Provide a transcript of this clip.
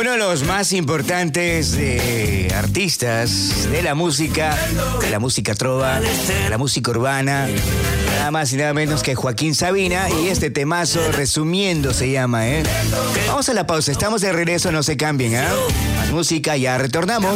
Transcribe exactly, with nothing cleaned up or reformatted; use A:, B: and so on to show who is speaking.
A: Uno de los más importantes de artistas de la música, de la música trova, de la música urbana, nada más y nada menos que Joaquín Sabina, y este temazo Resumiendo se llama, ¿eh? Vamos a la pausa, estamos de regreso, no se cambien, ¿eh? Más música, ya retornamos.